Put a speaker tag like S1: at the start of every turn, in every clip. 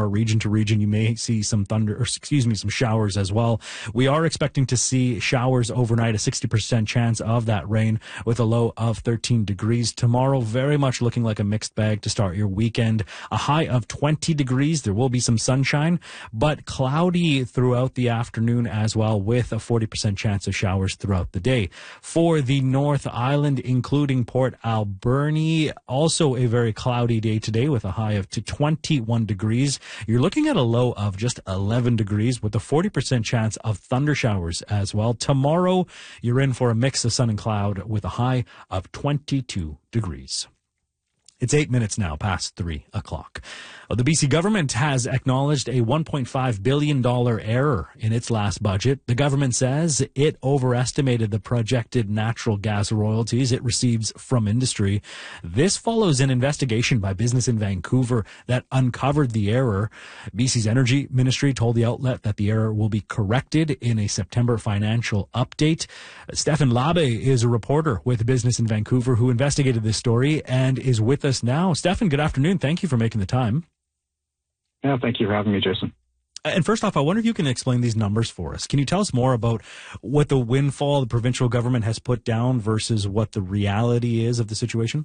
S1: region to region. You may see some some showers as well. We are expecting to see showers overnight, a 60% chance of that rain with a low of 13 degrees. Tomorrow, very much looking like a mixed bag to start your weekend. A high of 20 degrees. There will be some sunshine, but cloudy throughout the afternoon as well, with a 40% chance of showers throughout the day. For the North Island, including Port Alberni, also a very cloudy day today with a high of 21 degrees. You're looking at a low of just 11 degrees with a 40% chance of thunder showers as well. Tomorrow, you're in for a mix of sun and cloud with a high of 22 degrees. It's 8 minutes now past 3 o'clock. The BC government has acknowledged a $1.5 billion error in its last budget. The government says it overestimated the projected natural gas royalties it receives from industry. This follows an investigation by Business in Vancouver that uncovered the error. BC's Energy Ministry told the outlet that the error will be corrected in a September financial update. Stefan Labe is a reporter with Business in Vancouver who investigated this story and is with us now. Stefan, good afternoon. Thank you for making the time.
S2: Yeah, thank you for having me, Jason.
S1: And first off, I wonder if you can explain these numbers for us. Can you tell us more about what the windfall the provincial government has put down versus what the reality is of the situation?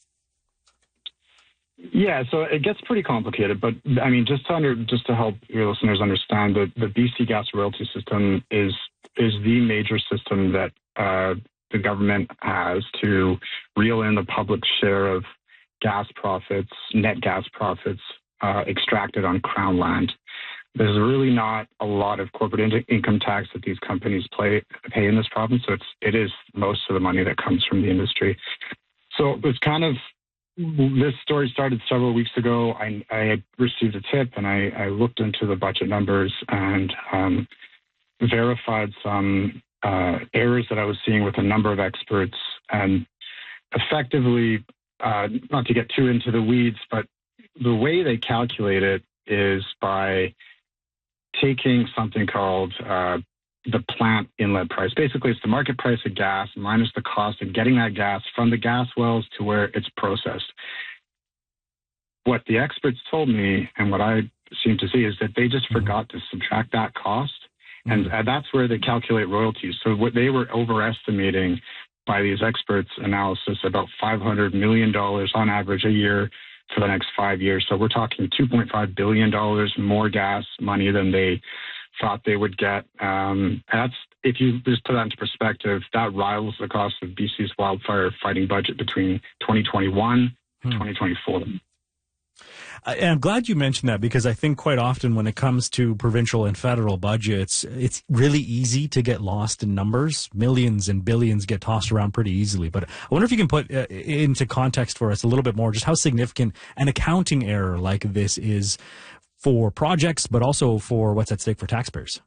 S2: Yeah, so it gets pretty complicated, but I mean, just to help your listeners understand, the BC gas royalty system is the major system that the government has to reel in the public share of gas profits, net gas profits, extracted on Crown land. There's really not a lot of corporate income tax that these companies pay in this province, so it is most of the money that comes from the industry. So it's kind of, this story started several weeks ago. I had received a tip, and I looked into the budget numbers and verified some errors that I was seeing with a number of experts, and effectively, not to get too into the weeds, but the way they calculate it is by taking something called the plant inlet price. Basically, it's the market price of gas minus the cost of getting that gas from the gas wells to where it's processed. What the experts told me, and what I seem to see, is that they just forgot to subtract that cost, and that's where they calculate royalties. So what they were overestimating by these experts' analysis, about $500 million on average a year for the next 5 years. So we're talking $2.5 billion more gas money than they thought they would get. That's, if you just put that into perspective, that rivals the cost of BC's wildfire fighting budget between 2021 and 2024.
S1: And I'm glad you mentioned that, because I think quite often when it comes to provincial and federal budgets, it's really easy to get lost in numbers. Millions and billions get tossed around pretty easily. But I wonder if you can put into context for us a little bit more just how significant an accounting error like this is for projects, but also for what's at stake for taxpayers.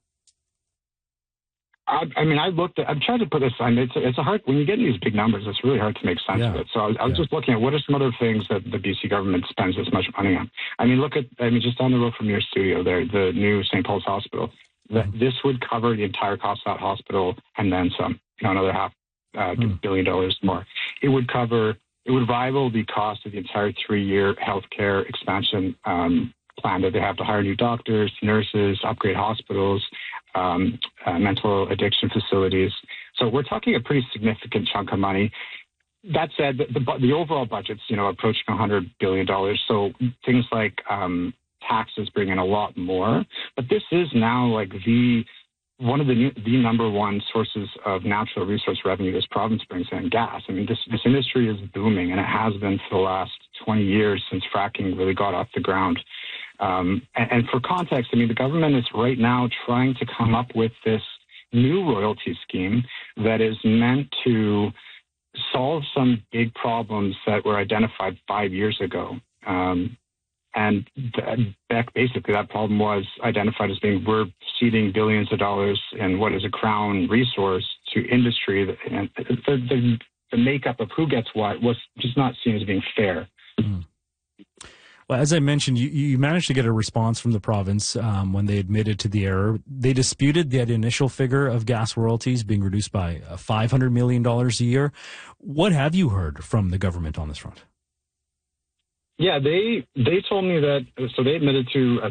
S2: I mean, I've tried to put this on. It's a hard, when you get these big numbers, it's really hard to make sense of it. So I was just looking at what are some other things that the BC government spends this much money on. I mean, just down the road from your studio there, the new St. Paul's Hospital, this would cover the entire cost of that hospital and then some, another $500 million more. It would rival the cost of the entire 3-year healthcare expansion plan that they have to hire new doctors, nurses, upgrade hospitals, mental addiction facilities. So we're talking a pretty significant chunk of money. That said, the overall budget's, approaching $100 billion. So things like taxes bring in a lot more. But this is now like one of the number one sources of natural resource revenue this province brings in, gas. I mean, this industry is booming, and it has been for the last 20 years since fracking really got off the ground. And for context, I mean, the government is right now trying to come up with this new royalty scheme that is meant to solve some big problems that were identified 5 years ago. And basically that problem was identified as being, we're seeding billions of dollars in what is a crown resource to industry. And the makeup of who gets what was just not seen as being fair.
S1: Well, as I mentioned, you managed to get a response from the province when they admitted to the error. They disputed that initial figure of gas royalties being reduced by $500 million a year. What have you heard from the government on this front?
S2: Yeah, they told me that, so they admitted to a